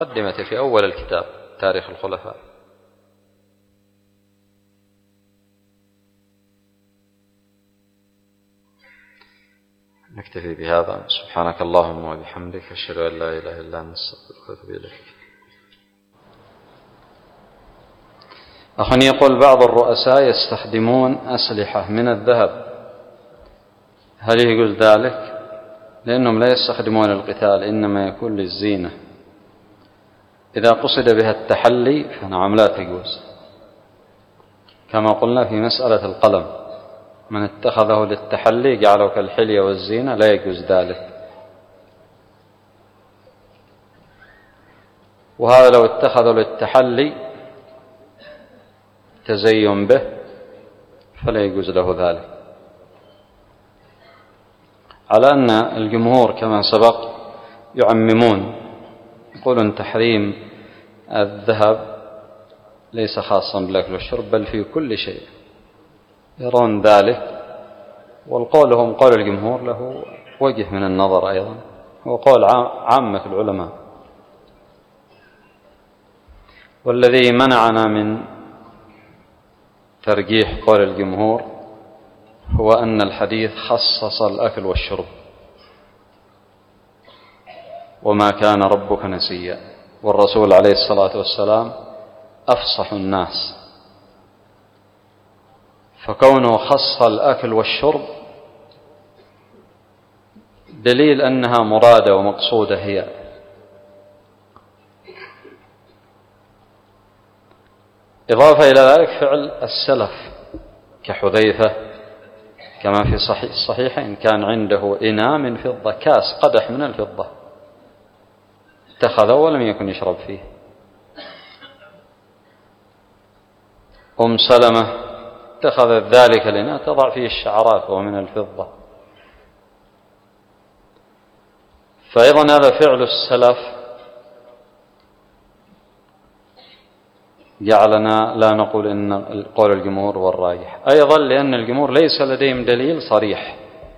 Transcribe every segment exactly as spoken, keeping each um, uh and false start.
مقدمة في أول الكتاب تاريخ الخلفاء. نكتفي بهذا. سبحانك اللهم وبحمدك، أشهد أن لا إله إلا أنت، أستغفرك وأتوب إليك. أخ يقول: بعض الرؤساء يستخدمون أسلحة من الذهب، هل يقول ذلك؟ لأنهم لا يستخدمون القتال، إنما يكون للزينة. إذا قصد بها التحلي فنعم لا تجوز، كما قلنا في مسألة القلم، من اتخذه للتحلي جعله كالحلية والزينة، لا يجوز ذلك. وهذا لو اتخذه للتحلي تزين به فلا يجوز له ذلك، على أن الجمهور كما سبق يعممون، يقولون تحريم الذهب ليس خاصا بالأكل والشرب بل في كل شيء، يرون ذلك. والقول هم قول الجمهور له وجه من النظر أيضا، هو قول عامة العلماء. والذي منعنا من ترجيح قول الجمهور هو أن الحديث خصص الأكل والشرب، وما كان ربك نسيا، والرسول عليه الصلاة والسلام أفصح الناس، فكونه خص الأكل والشرب دليل أنها مرادة ومقصودة هي. إضافة إلى ذلك فعل السلف كحذيفة، كما في صحيح الصحيحين كان عنده إناء من فضة، كاس قدح من الفضة، اتخذه ولم يكن يشرب فيه. أم سلمة اتخذت ذلك الإناء تضع فيه الشعرات وهو من الفضة. فأيضا هذا فعل السلف جعلنا لا نقول إن قول الجمهور والراجح، أيضا لأن الجمهور ليس لديهم دليل صريح،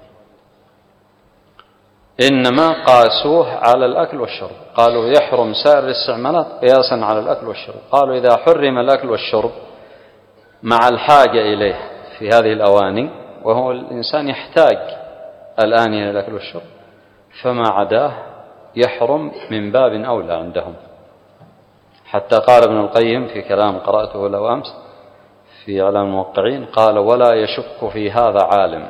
إنما قاسوه على الأكل والشرب، قالوا يحرم سائر الاستعمالات قياسا على الأكل والشرب. قالوا إذا حرم الأكل والشرب مع الحاجة إليه في هذه الأواني، وهو الإنسان يحتاج الآن إلى الأكل والشرب، فما عداه يحرم من باب أولى عندهم. حتى قال ابن القيم في كلام قرأته له أمس في إعلام الموقعين، قال: ولا يشك في هذا عالم،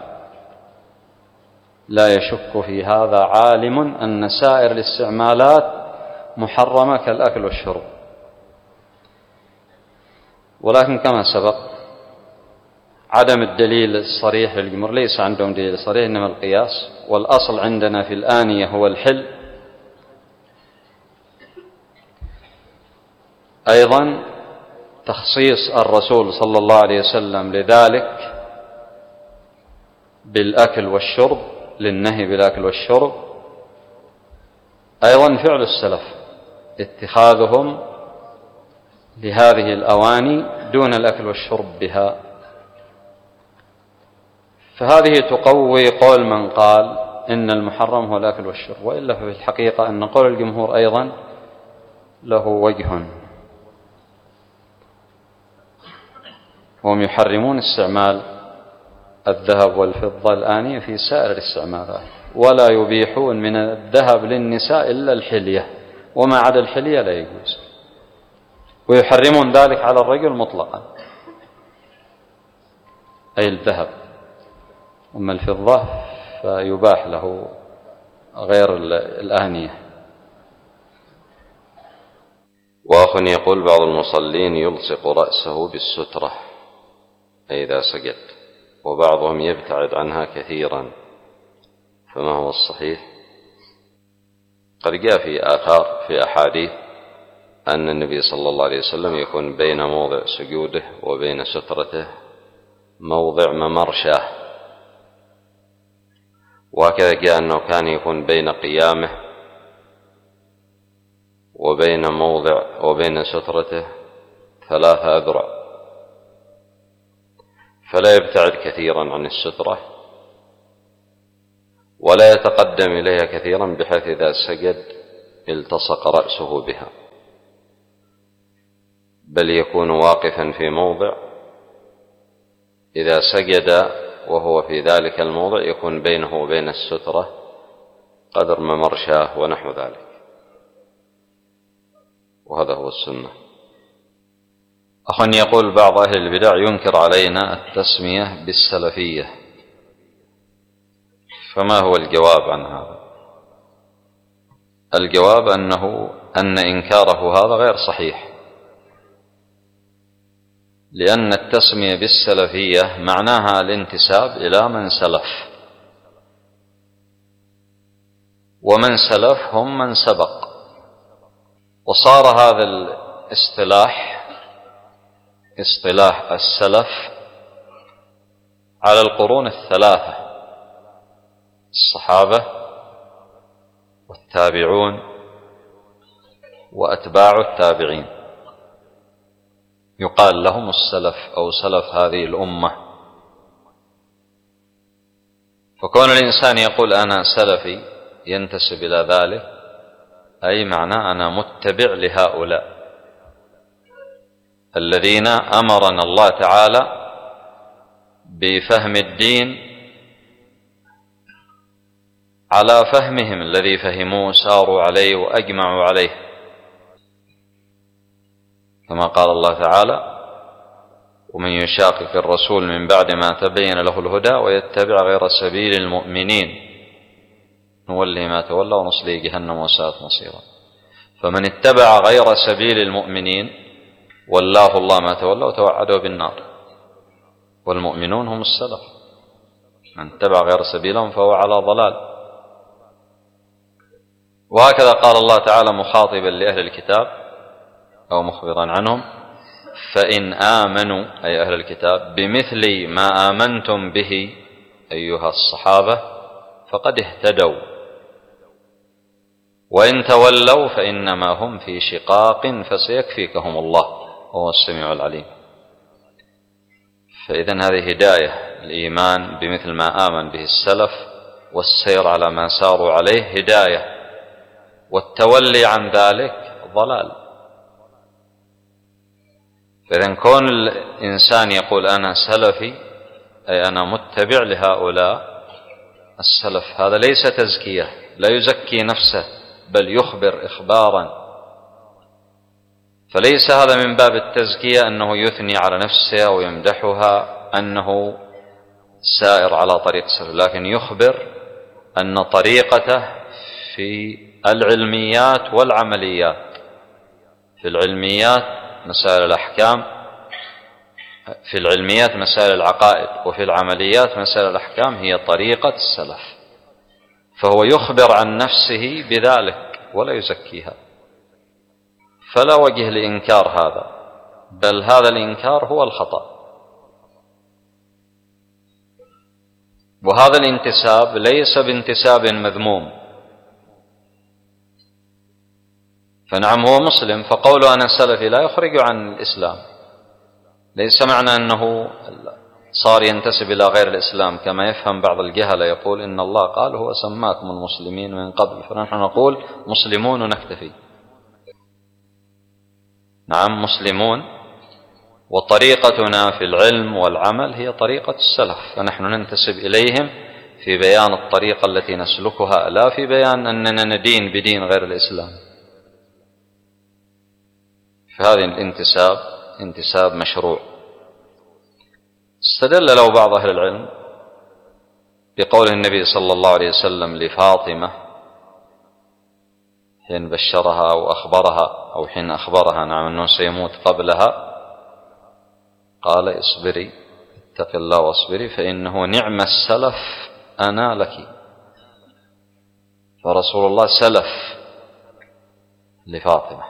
لا يشك في هذا عالم أن سائر الاستعمالات محرمة كالأكل والشرب. ولكن كما سبق عدم الدليل الصريح للجمهور، ليس عندهم دليل صريح إنما القياس، والأصل عندنا في الآنية هو الحل. أيضا تخصيص الرسول صلى الله عليه وسلم لذلك بالأكل والشرب، للنهي بالأكل والشرب. أيضا فعل السلف اتخاذهم لهذه الأواني دون الأكل والشرب بها، فهذه تقوي قول من قال إن المحرم هو الأكل والشرب، وإلا في الحقيقة أن قول الجمهور أيضا له وجه، هم يحرمون استعمال الذهب والفضة الآنية في سائر الاستعمالات، ولا يبيحون من الذهب للنساء إلا الحلية، وما عدا الحلية لا يجوز، ويحرمون ذلك على الرجل مطلقا، أي الذهب. أما الفضة فيباح له غير الآنية. وأخ يقول: بعض المصلين يلصق رأسه بالسترة أي إذا سجد، وبعضهم يبتعد عنها كثيرا، فما هو الصحيح؟ قد جاء في آثار في أحاديث أن النبي صلى الله عليه وسلم يكون بين موضع سجوده وبين سترته موضع ممرشاه، وهكذا جاء أنه كان يكون بين قيامه وبين موضع وبين سترته ثلاثة أذرع، فلا يبتعد كثيرا عن السترة ولا يتقدم إليها كثيرا بحيث إذا سجد التصق رأسه بها. بل يكون واقفا في موضع، إذا سجد وهو في ذلك الموضع يكون بينه وبين السترة قدر ممرشاه ونحو ذلك، وهذا هو السنة. أخ يقول: بعض أهل البدع ينكر علينا التسمية بالسلفية، فما هو الجواب عن هذا؟ الجواب أنه أن إنكاره هذا غير صحيح، لأن التسمية بالسلفية معناها الانتساب إلى من سلف، ومن سلف هم من سبق، وصار هذا الاصطلاح اصطلاح السلف على القرون الثلاثة: الصحابة والتابعون وأتباع التابعين، يقال لهم السلف أو سلف هذه الأمة. فكون الإنسان يقول أنا سلفي ينتسب إلى ذلك، أي معناه أنا متبع لهؤلاء الذين أمرنا الله تعالى بفهم الدين على فهمهم الذي فهموه ساروا عليه وأجمعوا عليه، كما قال الله تعالى: ومن يشاقق الرسول من بعد ما تبين له الهدى ويتبع غير سبيل المؤمنين نوله ما تولى ونصليه جهنم وساءت مصيرا. فمن اتبع غير سبيل المؤمنين والله الله ما تولى وتوعده بالنار، والمؤمنون هم السلف، من اتبع غير سبيلهم فهو على ضلال. وهكذا قال الله تعالى مخاطبا لأهل الكتاب أو مخبرا عنهم: فإن آمنوا، أي أهل الكتاب، بمثل ما آمنتم به أيها الصحابة فقد اهتدوا، وإن تولوا فإنما هم في شقاق فسيكفيكهم الله وهو السميع العليم. فإذن هذه هداية، الإيمان بمثل ما آمن به السلف والسير على ما ساروا عليه هداية، والتولي عن ذلك ضلال. فإذن كون الإنسان يقول أنا سلفي أي أنا متبع لهؤلاء السلف، هذا ليس تزكية، لا يزكي نفسه بل يخبر إخبارا. فليس هذا من باب التزكية أنه يثني على نفسه ويمدحها أنه سائر على طريق سلف، لكن يخبر أن طريقته في العلميات والعمليات، في العلميات مسائل الأحكام، في العلميات مسائل العقائد، وفي العمليات مسائل الأحكام، هي طريقة السلف. فهو يخبر عن نفسه بذلك ولا يزكيها، فلا وجه لإنكار هذا، بل هذا الإنكار هو الخطأ. وهذا الانتساب ليس بانتساب مذموم، فنعم هو مسلم، فقوله أنا سلفي لا يخرج عن الإسلام، ليس معنى أنه صار ينتسب إلى غير الإسلام كما يفهم بعض الجهلة، يقول إن الله قال هو سماكم المسلمين من قبل فنحن نقول مسلمون ونكتفي. نعم مسلمون، وطريقتنا في العلم والعمل هي طريقة السلف، فنحن ننتسب إليهم في بيان الطريقة التي نسلكها، لا في بيان أننا ندين بدين غير الإسلام. فهذا الانتساب انتساب مشروع. استدل له بعض أهل العلم بقول النبي صلى الله عليه وسلم لفاطمة حين بشرها أو أخبرها أو حين أخبرها نعم أنه سيموت قبلها، قال اصبري اتق الله واصبري فإنه نعم السلف أنا لك. فرسول الله سلف لفاطمة.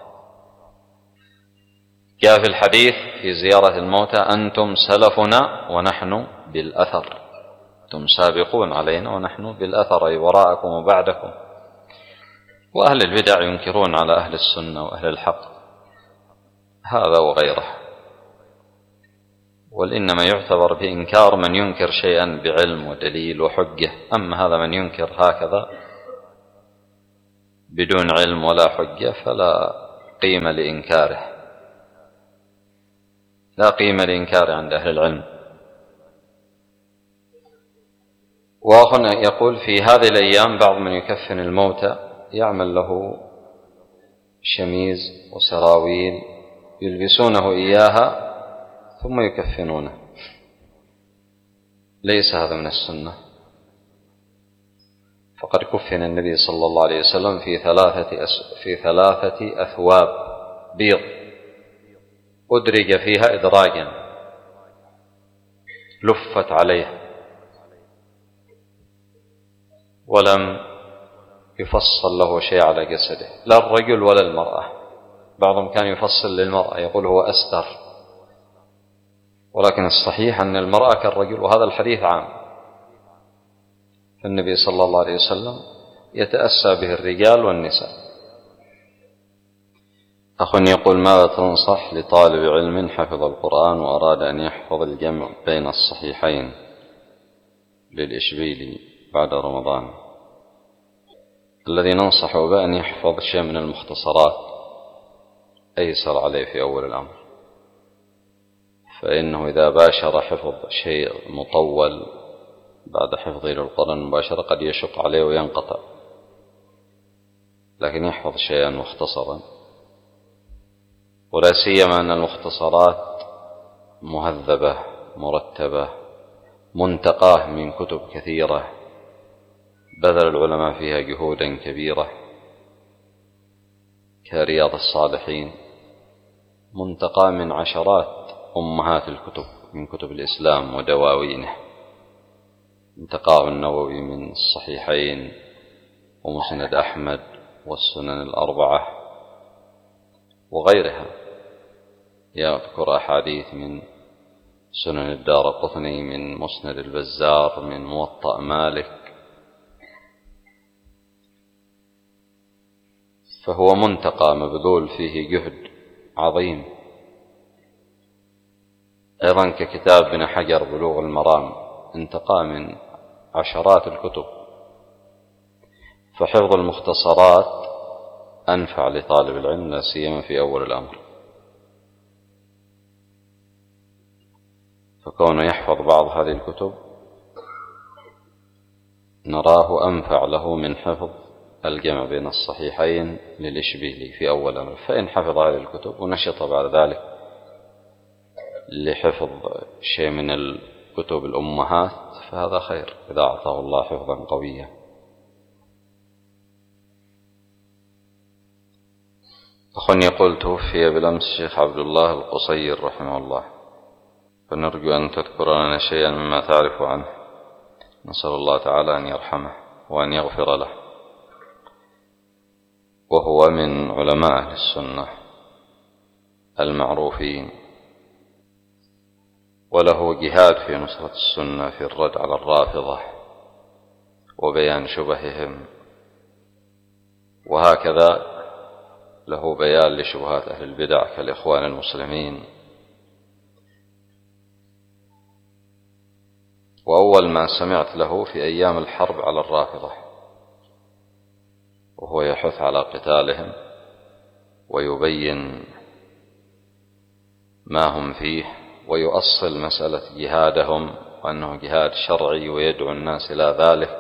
جاء في الحديث في زيارة الموتى أنتم سلفنا ونحن بالأثر، أنتم سابقون علينا ونحن بالأثر، أي وراءكم وبعدكم. وأهل البدع ينكرون على أهل السنة وأهل الحق هذا وغيره، وإنما يعتبر بإنكار من ينكر شيئا بعلم ودليل وحجة، أما هذا من ينكر هكذا بدون علم ولا حجة فلا قيمة لإنكاره. لا قيمة لإنكار عند أهل العلم. وأخ يقول في هذه الأيام بعض من يكفن الموتى يعمل له شميز وسراويل يلبسونه إياها ثم يكفنونه، ليس هذا من السنة. فقد كفن النبي صلى الله عليه وسلم في ثلاثة أس... في ثلاثة أثواب بيض أدرج فيها إدراجا لفت عليه، ولم يفصل له شيء على جسده، لا الرجل ولا المرأة. بعضهم كان يفصل للمرأة يقول هو أستر، ولكن الصحيح أن المرأة كالرجل، وهذا الحديث عام. فالنبي صلى الله عليه وسلم يتأسى به الرجال والنساء. أخ يقول ماذا تنصح لطالب علم حفظ القرآن وأراد أن يحفظ الجمع بين الصحيحين للإشبيلي بعد رمضان؟ الذي ننصح بأن يحفظ شيء من المختصرات أيسر عليه في أول الأمر، فإنه إذا باشر حفظ شيء مطول بعد حفظه للقرآن مباشرة قد يشق عليه وينقطع، لكن يحفظ شيئا مختصرا، ولا سيما أن المختصرات مهذبة مرتبة منتقاه من كتب كثيرة بذل العلماء فيها جهودا كبيرة، كرياض الصالحين منتقى من عشرات أمهات الكتب من كتب الإسلام ودواوينه، انتقاه النووي من الصحيحين ومسند أحمد والسنن الأربعة وغيرها، يذكر أحاديث من سنن الدارقطني، من مسند البزار، من موطأ مالك، فهو منتقى مبذول فيه جهد عظيم. أيضا ككتاب ابن حجر بلوغ المرام انتقى من عشرات الكتب، فحفظ المختصرات أنفع لطالب العلم لا سيما في أول الأمر، فكونه يحفظ بعض هذه الكتب نراه أنفع له من حفظ الجمع بين الصحيحين للإشبيلي في أول أمر. فإن حفظ هذه الكتب ونشط بعد ذلك لحفظ شيء من الكتب الأمهات فهذا خير إذا أعطاه الله حفظا قويا. أخ يقول توفي بالأمس الشيخ عبد الله القصير رحمه الله، فنرجو أن تذكر لنا شيئا مما تعرف عنه، نسأل الله تعالى أن يرحمه وأن يغفر له، وهو من علماء أهل السنة المعروفين، وله جهاد في نصرة السنة في الرد على الرافضة وبيان شبههم، وهكذا له بيان لشبهات أهل البدع كالإخوان المسلمين. وأول ما سمعت له في أيام الحرب على الرافضة وهو يحث على قتالهم ويبين ما هم فيه ويؤصل مسألة جهادهم وأنه جهاد شرعي ويدعو الناس إلى ذلك،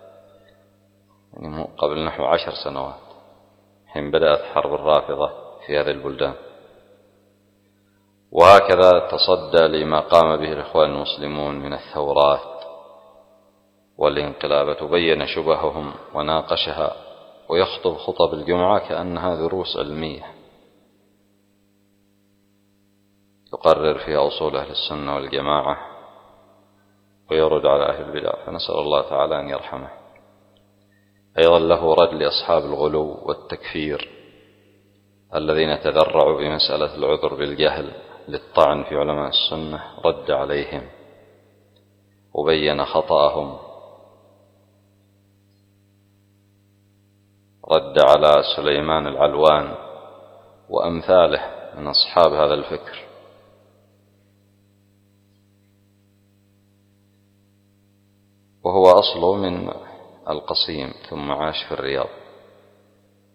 يعني قبل نحو عشر سنوات حين بدأت حرب الرافضة في هذه البلدان. وهكذا تصدى لما قام به الإخوان المسلمون من الثورات والانقلابات وبين شبههم وناقشها، ويخطب خطب الجمعة كأنها دروس علمية يقرر فيها أصول أهل السنة والجماعة ويرد على أهل البدع، فنسأل الله تعالى أن يرحمه. أيضا له رد لأصحاب الغلو والتكفير الذين تذرعوا بمسألة العذر بالجهل للطعن في علماء السنة، رد عليهم وبين خطأهم، رد على سليمان العلوان وأمثاله من أصحاب هذا الفكر. وهو أصله من القصيم ثم عاش في الرياض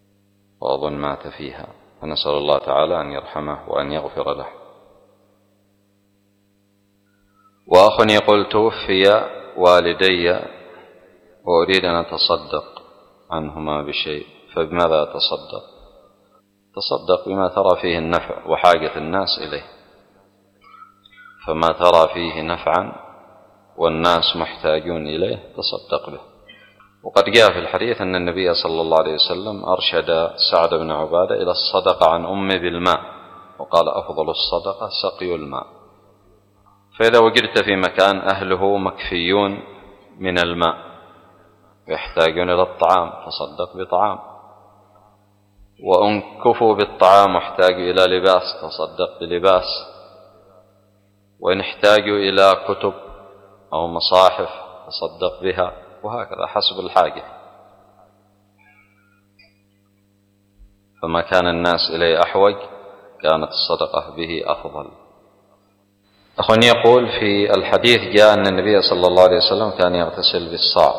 وأظن مات فيها، فنسأل الله تعالى أن يرحمه وأن يغفر له. وأخ يقول توفي والدي وأريد أن أتصدق عنهما بشيء، فبماذا أتصدق؟ تصدق بما ترى فيه النفع وحاجة الناس إليه، فما ترى فيه نفعا والناس محتاجون إليه تصدق به. وقد جاء في الحديث أن النبي صلى الله عليه وسلم أرشد سعد بن عبادة إلى الصدقة عن أمه بالماء، وقال أفضل الصدقة سقي الماء. فإذا وجدت في مكان أهله مكفيون من الماء ويحتاجون إلى الطعام فصدق بطعام، وإن كفوا بالطعام واحتاجوا إلى لباس تصدق بلباس، وإن احتاجوا إلى كتب أو مصاحف تصدق بها، وهكذا حسب الحاجة. فما كان الناس إليه أحوج كانت الصدقة به أفضل. أخ يقول في الحديث جاء أن النبي صلى الله عليه وسلم كان يغتسل بالصاع،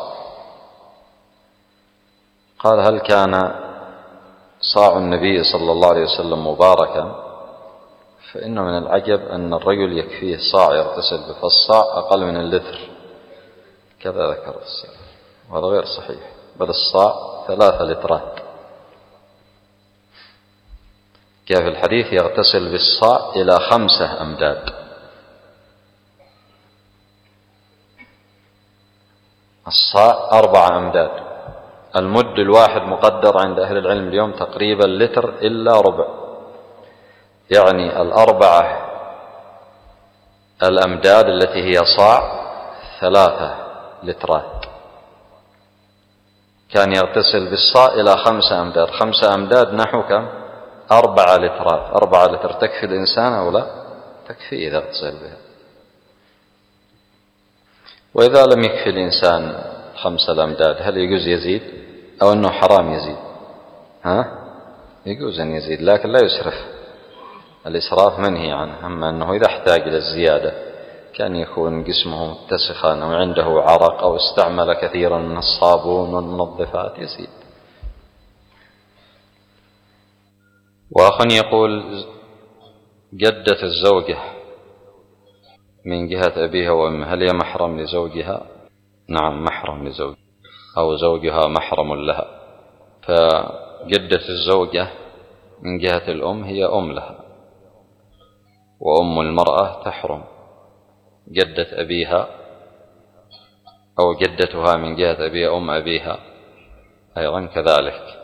قال هل كان صاع النبي صلى الله عليه وسلم مباركا؟ فإنه من العجب أن الرجل يكفيه صاع يغتسل به، فالصاع أقل من اللتر كذا ذكر السلف، وهذا غير صحيح، بل الصاع ثلاثة لترات. جاء في الحديث يغتسل بالصاع إلى خمسة أمداد، الصاع أربعة أمداد. المد الواحد مقدر عند أهل العلم اليوم تقريبا لتر إلا ربع، يعني الأربعة الأمداد التي هي صاع ثلاثة لترات. كان يغتسل بالصاع إلى خمسة أمداد، خمسة أمداد نحو كم؟ أربعة لترات. أربعة لتر تكفي الإنسان أو لا؟ تكفي إذا اغتسل بها. وإذا لم يكفي الإنسان خمسة الأمداد هل يجوز يزيد أو أنه حرام يزيد؟ ها؟ يجوز أن يزيد لكن لا يسرف، الإسراف منهي عنه. أما أنه إذا احتاج إلى الزيادة كان يكون جسمه متسخا أو عنده عرق أو استعمل كثيرا من الصابون والمنظفات يزيد. وأخ يقول جدة الزوجة من جهة أبيها وأمها هل هي محرم لزوجها؟ نعم محرم لزوجها، أو زوجها محرم لها. فجدة الزوجة من جهة الأم هي أم لها، وأم المرأة تحرم. جدة أبيها أو جدتها من جهة أبيها أم أبيها أيضا كذلك.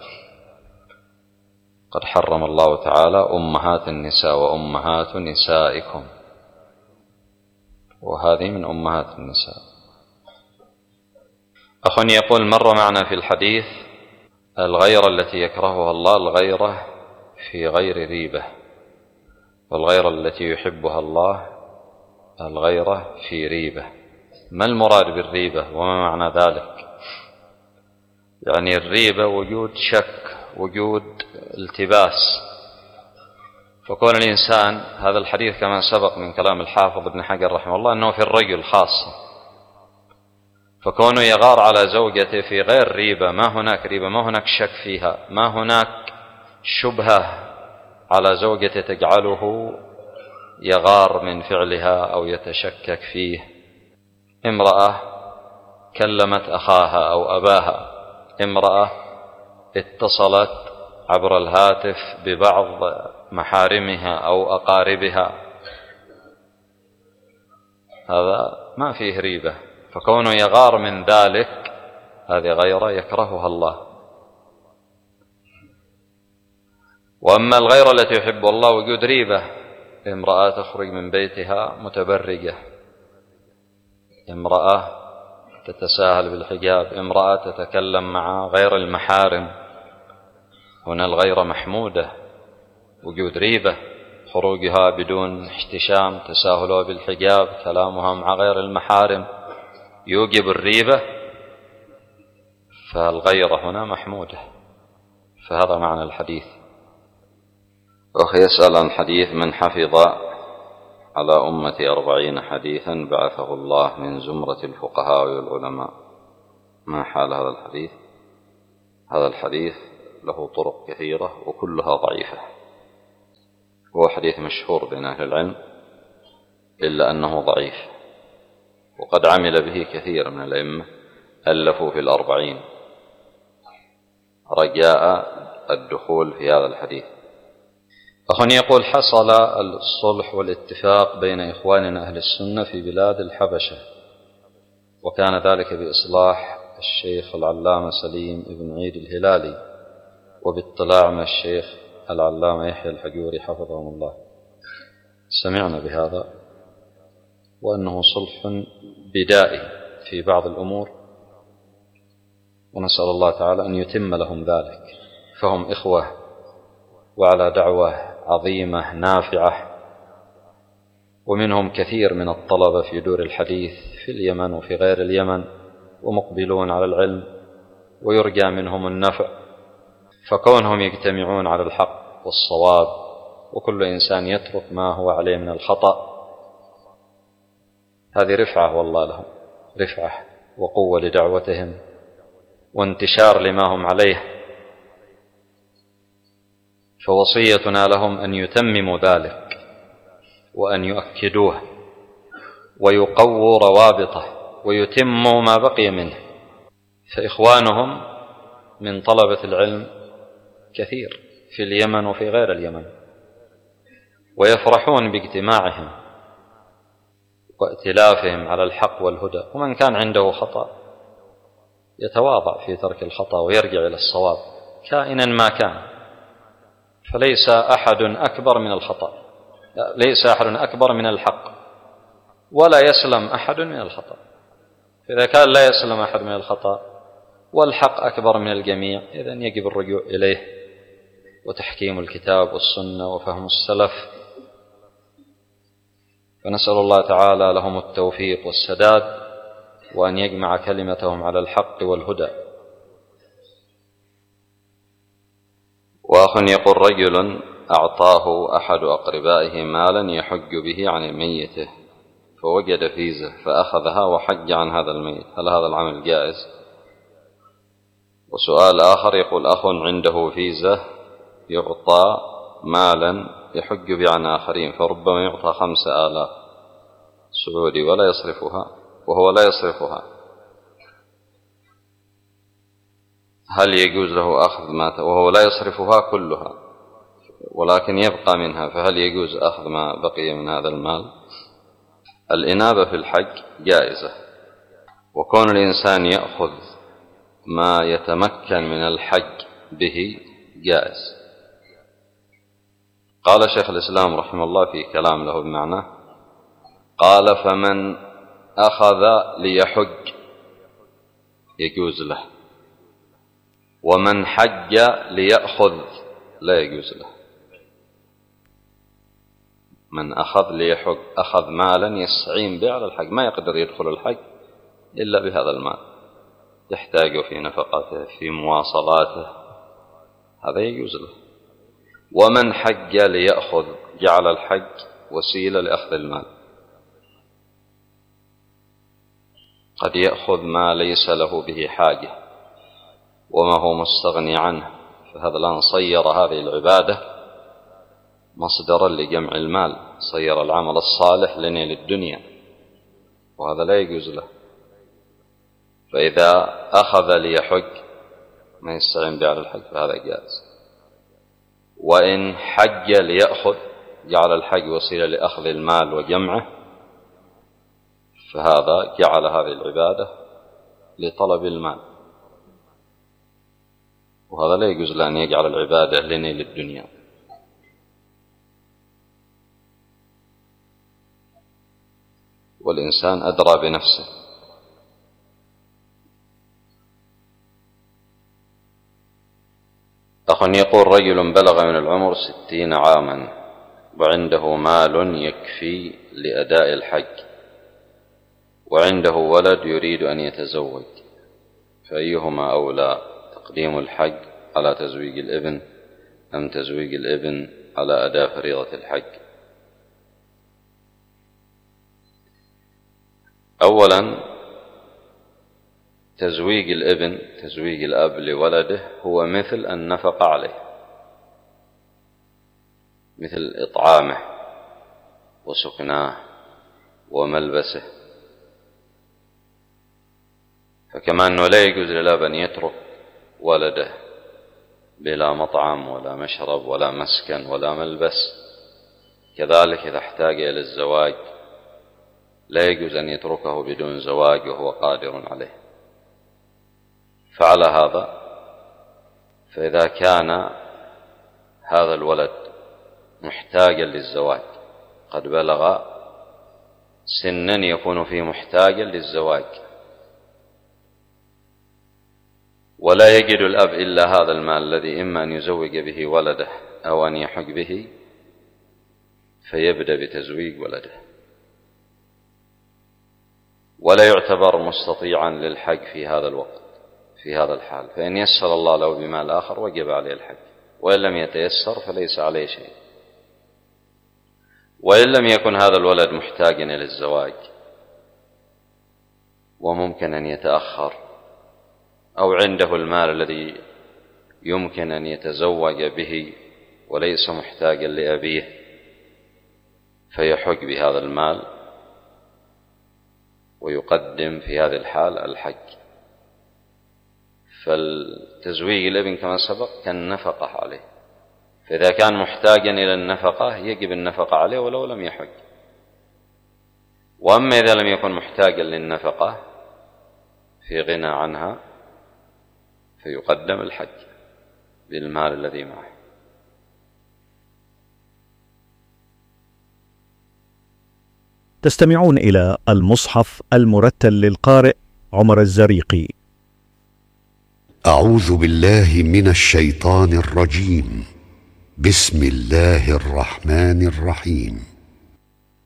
قد حرم الله تعالى أمهات النساء وأمهات نسائكم، وهذه من أمهات النساء. أخ يقول مر معنا في الحديث الغيرة التي يكرهها الله الغيرة في غير ريبة، والغيرة التي يحبها الله الغيرة في ريبة. ما المراد بالريبة وما معنى ذلك؟ يعني الريبة وجود شك، وجود التباس. فكون الإنسان، هذا الحديث كما سبق من كلام الحافظ ابن حجر رحمه الله أنه في الرجل خاصة، فكونه يغار على زوجته في غير ريبة، ما هناك ريبة، ما هناك شك فيها، ما هناك شبهة على زوجته تجعله يغار من فعلها أو يتشكك فيه. امرأة كلمت أخاها أو أباها، امرأة اتصلت عبر الهاتف ببعض محارمها أو أقاربها، هذا ما فيه ريبة. فكونه يغار من ذلك هذه غيرة يكرهها الله. وأما الغيرة التي يحب الله وجود ريبة، امرأة تخرج من بيتها متبرجة، امرأة تتساهل بالحجاب، امرأة تتكلم مع غير المحارم، هنا الغيرة محمودة، وجود ريبة، خروجها بدون احتشام، تساهلها بالحجاب، كلامها مع غير المحارم يوجب الريبة، فالغيرة هنا محمودة. فهذا معنى الحديث. أخي يسأل عن حديث من حفظ على أمتي أربعين حديثا بعثه الله من زمرة الفقهاء والعلماء، ما حال هذا الحديث؟ هذا الحديث له طرق كثيرة وكلها ضعيفة، هو حديث مشهور بين أهل العلم إلا أنه ضعيف. وقد عمل به كثير من الأئمة، ألفوا في الأربعين رجاء الدخول في هذا الحديث. أخواني يقول: حصل الصلح والاتفاق بين إخواننا أهل السنة في بلاد الحبشة، وكان ذلك بإصلاح الشيخ العلامة سليم بن عيد الهلالي وباطلاع من الشيخ العلامة يحيى الحجوري حفظهم الله. سمعنا بهذا، وأنه صلح بدائي في بعض الأمور، ونسأل الله تعالى أن يتم لهم ذلك، فهم إخوة وعلى دعوة عظيمة نافعة، ومنهم كثير من الطلبة في دور الحديث في اليمن وفي غير اليمن، ومقبلون على العلم ويرجى منهم النفع، فكونهم يجتمعون على الحق والصواب وكل إنسان يترك ما هو عليه من الخطأ، هذه رفعة والله لهم، رفعة وقوة لدعوتهم وانتشار لما هم عليه. فوصيتنا لهم أن يتمموا ذلك وأن يؤكدوه ويقووا روابطه ويتموا ما بقي منه، فإخوانهم من طلبة العلم كثير في اليمن وفي غير اليمن، ويفرحون باجتماعهم وائتلافهم على الحق والهدى، ومن كان عنده خطأ يتواضع في ترك الخطأ ويرجع إلى الصواب كائنا ما كان، فليس أحد أكبر من الخطأ، ليس أحد أكبر من الحق، ولا يسلم أحد من الخطأ. فإذا كان لا يسلم أحد من الخطأ والحق أكبر من الجميع، إذن يجب الرجوع إليه وتحكيم الكتاب والسنة وفهم السلف. فنسأل الله تعالى لهم التوفيق والسداد، وأن يجمع كلمتهم على الحق والهدى. وأخ يقول: رجل أعطاه أحد أقربائه مالا يحج به عن ميته، فوجد فيزة فأخذها وحج عن هذا الميت، هل هذا العمل جائز؟ وسؤال آخر يقول: أخ عنده فيزة يعطى مالا يحج به عن آخرين، فربما يعطى خمسة آلاف سعودي ولا يصرفها وهو لا يصرفها، هل يجوز له أخذ ما وهو لا يصرفها كلها ولكن يبقى منها، فهل يجوز أخذ ما بقي من هذا المال؟ الإنابة في الحج جائزة، وكون الإنسان يأخذ ما يتمكن من الحج به جائز. قال شيخ الإسلام رحمه الله في كلام له بمعنى، قال: فمن أخذ ليحج يجوز له، ومن حج ليأخذ لا يجوز له. من أخذ ليحج أخذ مالا يستعين به على الحج، ما يقدر يدخل الحج إلا بهذا المال، يحتاجه في نفقاته في مواصلاته، هذا يجوز له. ومن حج ليأخذ جعل الحج وسيلة لأخذ المال، قد يأخذ ما ليس له به حاجة وما هو مستغني عنه، فهذا الآن صير هذه العبادة مصدرا لجمع المال، صير العمل الصالح لنيل الدنيا، وهذا لا يجوز له. فإذا أخذ ليحج ما يستعين به على الحج فهذا جائز. وإن حج ليأخذ جعل الحج وسيلة لأخذ المال وجمعه، فهذا جعل هذه العبادة لطلب المال، وهذا لا يجوز له أن يجعل العبادة لنيل الدنيا. والإنسان أدرى بنفسه. أخ يقول: رجل بلغ من العمر ستين عاما وعنده مال يكفي لأداء الحج، وعنده ولد يريد أن يتزوج، فأيهما أولى، تقديم الحج على تزويج الابن أم تزويج الابن على أداء فريضة الحج؟ أولا، تزويج الابن تزويج الأب لولده هو مثل النفقة عليه، مثل إطعامه وسكناه وملبسه، فكما أنه لا يجوز للأب أن يترك ولده بلا مطعم ولا مشرب ولا مسكن ولا ملبس، كذلك إذا احتاج إلى الزواج لا يجوز أن يتركه بدون زواج وهو قادر عليه. فعلى هذا فإذا كان هذا الولد محتاجا للزواج، قد بلغ سنا يكون فيه محتاجا للزواج، ولا يجد الأب إلا هذا المال الذي إما أن يزوج به ولده أو أن يحج به، فيبدأ بتزويج ولده، ولا يعتبر مستطيعا للحج في هذا الوقت في هذا الحال. فإن يسر الله له بمال آخر وجب عليه الحج، وإن لم يتيسر فليس عليه شيء. وإن لم يكن هذا الولد محتاجا إلى الزواج وممكن أن يتأخر، أو عنده المال الذي يمكن أن يتزوج به وليس محتاجا لأبيه، فيحج بهذا المال ويقدم في هذه الحال الحج. فالتزويج الابن كما سبق كالنفقة عليه، فإذا كان محتاجا إلى النفقة يجب النفقة عليه ولو لم يحج. وأما إذا لم يكن محتاجا للنفقة في غنى عنها فيقدم الحج بالمال الذي معه. تستمعون إلى المصحف المرتل للقارئ عمر الزريقي. أعوذ بالله من الشيطان الرجيم. بسم الله الرحمن الرحيم.